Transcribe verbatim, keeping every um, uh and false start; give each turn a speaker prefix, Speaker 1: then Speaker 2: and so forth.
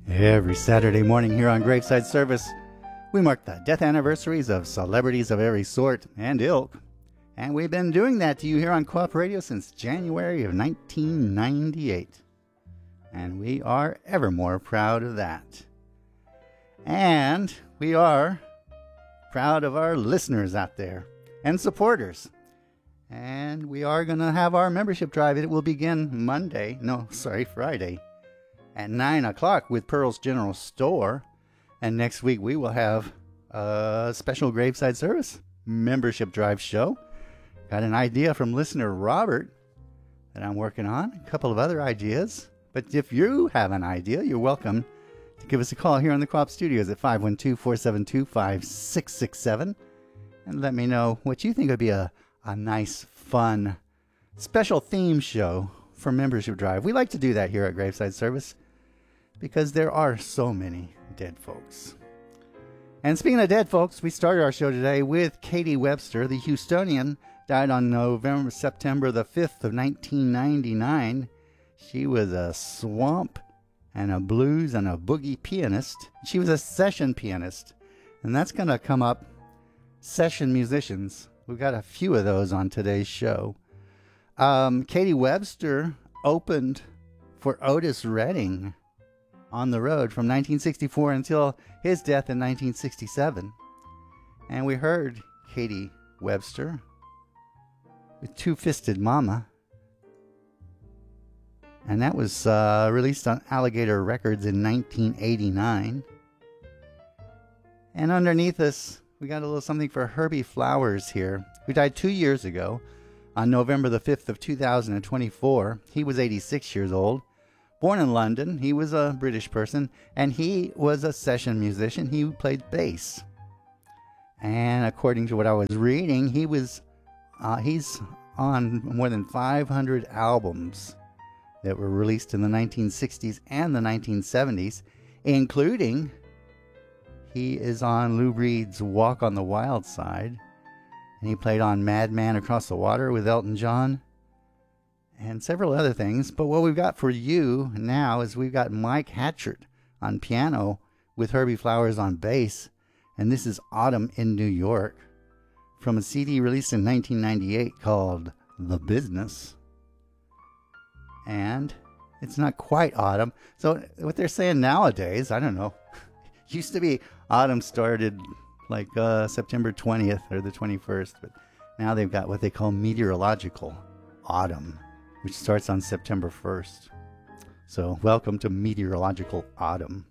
Speaker 1: Every Saturday morning here on Graveside Service, we mark the death anniversaries of celebrities of every sort and ilk. And we've been doing that to you here on Co-op Radio since January of nineteen ninety-eight. And we are ever more proud of that. And we are proud of our listeners out there and supporters. And we are going to have our membership drive. It will begin Monday, no, sorry, Friday, at nine o'clock with Pearl's General Store. And next week we will have a special Graveside Service membership drive show. Got an idea from listener Robert that I'm working on. A couple of other ideas. But if you have an idea, you're welcome to give us a call here on the Co-op Studios at five one two, four seven two, five six six seven. And let me know what you think would be a, a nice, fun, special theme show for membership drive. We like to do that here at Graveside Service because there are so many dead folks. And speaking of dead folks, we started our show today with Katie Webster, the Houstonian, died on November, September the fifth of nineteen ninety-nine. She was a swamp and a blues and a boogie pianist. She was a session pianist, and that's going to come up, session musicians. We've got a few of those on today's show. Um, Katie Webster opened for Otis Redding on the road from nineteen sixty-four until his death in nineteen sixty-seven. And we heard Katie Webster with Two-Fisted Mama. And that was uh, released on Alligator Records in nineteen eighty-nine. And underneath us, we got a little something for Herbie Flowers here, who died two years ago on November the fifth of two thousand twenty-four. He was eighty-six years old. Born in London, he was a British person, and he was a session musician. He played bass. And according to what I was reading, he was uh, he's on more than five hundred albums that were released in the nineteen sixties and the nineteen seventies, including he is on Lou Reed's Walk on the Wild Side, and he played on Madman Across the Water with Elton John, and several other things. But what we've got for you now is we've got Mike Hatchett on piano with Herbie Flowers on bass, and this is Autumn in New York from a C D released in nineteen ninety-eight called The Business. And it's not quite autumn. So what they're saying nowadays, I don't know, used to be autumn started like uh, September twentieth or the twenty-first, but now they've got what they call meteorological autumn, which starts on September first. So welcome to meteorological autumn.